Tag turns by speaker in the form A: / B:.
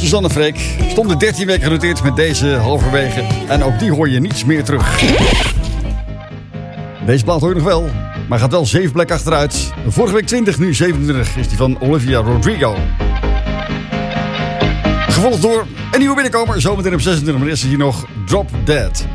A: Suzanne Freek stond de 13 weken genoteerd met deze halverwege. En ook die hoor je niets meer terug. Deze plaat hoor je nog wel, maar gaat wel 7 plekken achteruit. Vorige week 20, nu 27 is die van Olivia Rodrigo. Gevolgd door een nieuwe binnenkomer, zometeen op 26. Maar eerst is hier nog Drop Dead.